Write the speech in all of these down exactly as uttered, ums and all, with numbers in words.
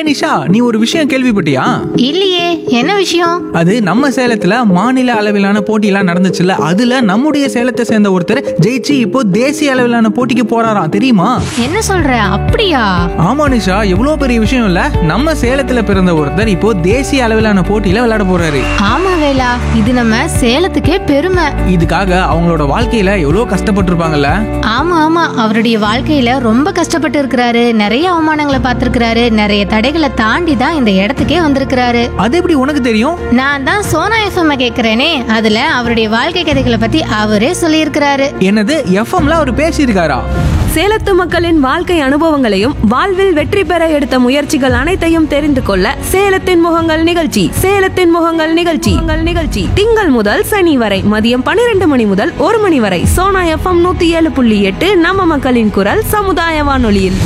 நிஷா, நீ ஒரு விஷயம் கேள்விப்பட்டியா? இல்லையே, என்ன விஷயம்? அது நம்ம சேலத்துல மாநில அளவிலான போட்டியெல்லாம் நடந்துச்சுல்ல, அதுல நம்முடைய சேலத்தை சேர்ந்த ஒருத்தர் ஜெயிச்சு இப்போ தேசிய அளவிலான போட்டிக்கு போறாராம், தெரியுமா? என்ன சொல்ற? அப்படியா? ஆமா நிஷா, எவ்வளவு பெரிய விஷயம் இல்ல. நம்ம சேலத்துல பிறந்த ஒருத்தர் இப்போ தேசிய அளவிலான போட்டியில விளையாட போறாரு. ஆமா வேலா, இது நம்ம சேலத்துக்கே பெருமை. இதுக்காக அவங்களோட வாழ்க்கையில எவ்வளவு கஷ்டப்பட்டிருப்பாங்கல்ல. ஆமா ஆமா, அவருடைய வாழ்க்கையில ரொம்ப கஷ்டப்பட்டு இருக்கிறாரு. நிறைய அவமானங்களை பார்த்திருக்கிறாரு. நிறைய தடைகளை தாண்டி தான் இந்த இடத்துக்கே வந்திருக்கிறாரு. அது எப்படி உனக்கு தெரியும்? நான் தான் சோனா எஃப்எம் கேக்குறேனே, அதுல அவருடைய வாழ்க்கை கதைகளை பத்தி அவரே சொல்லியிருக்கிறாரு. என்னது, எஃப்எம்ல அவர் பேசியிருக்காரா? சேலத்து மக்களின் வாழ்க்கை அனுபவங்களையும் வாழ்வில் வெற்றி பெற எடுத்த முயற்சிகள் அனைத்தையும் தெரிந்து கொள்ள சேலத்தின் முகங்கள் நிகழ்ச்சி சேலத்தின் முகங்கள் நிகழ்ச்சி உங்கள் நிகழ்ச்சி திங்கள் முதல் சனி வரை மதியம் பன்னிரண்டு மணி முதல் ஒரு மணி வரை சோனா எஃப்எம் நூத்தி ஏழு புள்ளி எட்டு நம்ம மக்களின் குரல் சமுதாய வானொலியில்.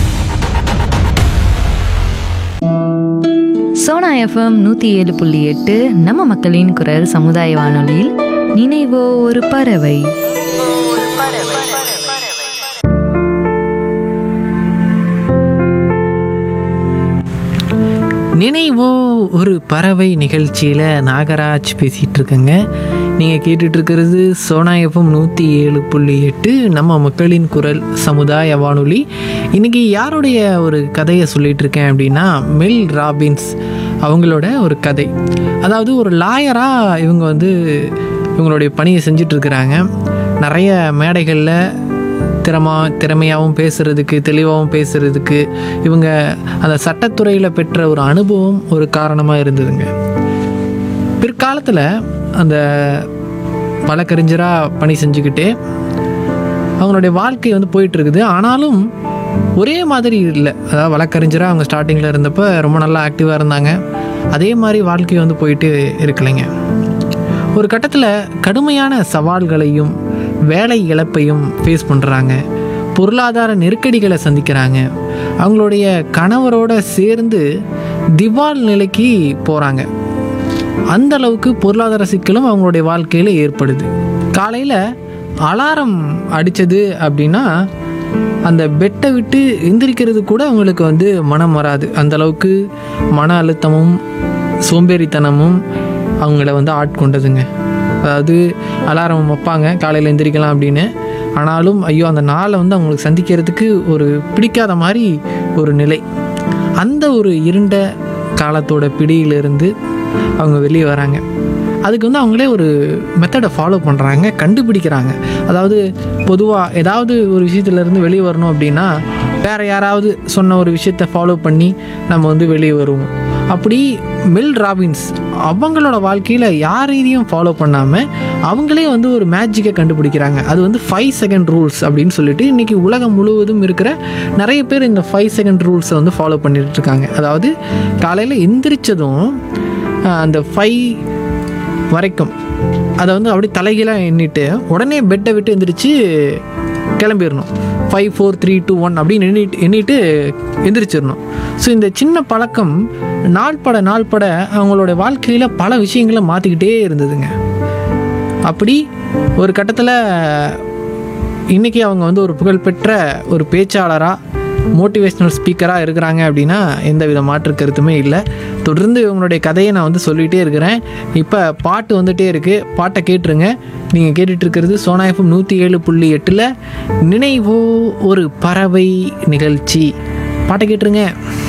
சோனா எஃப்எம் நூற்றி ஏழு புள்ளி எட்டு நம்ம மக்களின் குரல் சமுதாய வானொலியில் நினைவோ ஒரு பறவை. நினைவோ ஒரு பறவை நிகழ்ச்சியில் நாகராஜ் பேசிகிட்டு இருக்கேங்க. நீங்கள் கேட்டுட்ருக்கிறது சோனா எஃப்எம் நூற்றி ஏழு புள்ளி எட்டு நம்ம மக்களின் குரல் சமுதாய வானொலி. இன்றைக்கி யாருடைய ஒரு கதையை சொல்லிகிட்டு இருக்கேன் அப்படின்னா, மெல் ராபின்ஸ் அவங்களோட ஒரு கதை. அதாவது ஒரு லாயராக இவங்க வந்து இவங்களுடைய பணியை செஞ்சிட்ருக்கிறாங்க. நிறைய மேடைகளில் திறமா திறமையாகவும் பேசுகிறதுக்கு, தெளிவாகவும் பேசுகிறதுக்கு இவங்க அந்த சட்டத்துறையில் பெற்ற ஒரு அனுபவம் ஒரு காரணமாக இருந்ததுங்க. பிற்காலத்தில் அந்த வழக்கறிஞராக பணி செஞ்சுக்கிட்டே அவங்களுடைய வாழ்க்கை வந்து போயிட்டுருக்குது. ஆனாலும் ஒரே மாதிரி இல்லை. அதாவது வழக்கறிஞராக அவங்க ஸ்டார்டிங்கில் இருந்தப்போ ரொம்ப நல்லா ஆக்டிவாக இருந்தாங்க. அதே மாதிரி வாழ்க்கை வந்து போயிட்டு இருக்கலைங்க. ஒரு கட்டத்தில் கடுமையான சவால்களையும் வேலை இழப்பையும் ஃபேஸ் பண்ணுறாங்க. பொருளாதார நெருக்கடிகளை சந்திக்கிறாங்க. அவங்களுடைய கணவரோட சேர்ந்து திவால் நிலைக்கு போகிறாங்க. அந்த அளவுக்கு பொருளாதார சிக்கலும் அவங்களுடைய வாழ்க்கையில் ஏற்படுது. காலையில் அலாரம் அடித்தது அப்படின்னா அந்த பெட்டை விட்டு எந்திரிக்கிறது கூட அவங்களுக்கு வந்து மனம் வராது. அந்தளவுக்கு மன அழுத்தமும் சோம்பேறித்தனமும் அவங்கள வந்து ஆட்கொண்டதுங்க. அதாவது அலாரம் வைப்பாங்க காலையில் எந்திரிக்கலாம் அப்படின்னு, ஆனாலும் ஐயோ அந்த நாளை வந்து அவங்களுக்கு சந்திக்கிறதுக்கு ஒரு பிடிக்காத மாதிரி ஒரு நிலை. அந்த ஒரு இருண்ட காலத்தோட பிடியிலிருந்து அவங்க வெளியே வராங்க. அதுக்கு வந்து அவங்களே ஒரு மெத்தடை ஃபாலோ பண்ணுறாங்க, கண்டுபிடிக்கிறாங்க. அதாவது பொதுவாக ஏதாவது ஒரு விஷயத்துலேருந்து வெளியே வரணும் அப்படின்னா வேறு யாராவது சொன்ன ஒரு விஷயத்தை ஃபாலோ பண்ணி நம்ம வந்து வெளியே வருவோம். அப்படி மெல் ராபின்ஸ் அவங்களோட வாழ்க்கையில் யாரையும் ஃபாலோ பண்ணாமல் அவங்களே வந்து ஒரு மேஜிக்கை கண்டுபிடிக்கிறாங்க. அது வந்து ஃபைவ் செகண்ட் ரூல்ஸ் அப்படின்னு சொல்லிட்டு இன்றைக்கி உலகம் முழுவதும் இருக்கிற நிறைய பேர் இந்த ஃபைவ் செகண்ட் ரூல்ஸை வந்து ஃபாலோ பண்ணிட்டு இருக்காங்க. அதாவது காலையில் எந்திரிச்சதும் அந்த ஃபைவ் வரைக்கும் அதை வந்து அப்படி தலைகீழாக எண்ணிட்டு உடனே பெட்டை விட்டு எந்திரிச்சு கிளம்பிடணும். Five four three two one அப்படின்னு எண்ணிட்டு எண்ணிட்டு எந்திரிச்சிடணும். ஸோ இந்த சின்ன பழக்கம் நாள்பட நாள்பட அவங்களோட வாழ்க்கையில் பல விஷயங்களை மாற்றிக்கிட்டே இருந்ததுங்க. அப்படி ஒரு கட்டத்தில் இன்றைக்கி அவங்க வந்து ஒரு புகழ்பெற்ற ஒரு பேச்சாளராக, மோட்டிவேஷ்னல் ஸ்பீக்கராக இருக்கிறாங்க அப்படின்னா எந்த வித மாற்று கருத்துமே இல்லை. தொடர்ந்து இவங்களுடைய கதையை நான் வந்து சொல்லிகிட்டே இருக்கிறேன். இப்போ பாட்டு வந்துகிட்டே இருக்குது, பாட்டை கேட்டுருங்க. நீங்கள் கேட்டுட்ருக்கிறது சோனா எஃப்எம் நூற்றி ஏழு புள்ளி எட்டில் நினைவோ ஒரு பறவை நிகழ்ச்சி. பாட்டை கேட்டுருங்க.